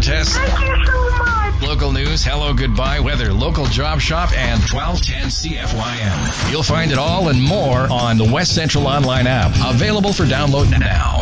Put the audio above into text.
contest. Thank you so much. Local news, hello, goodbye, weather, local job shop, and 1210 CFYM. You'll find it all and more on the West Central Online app. Available for download now.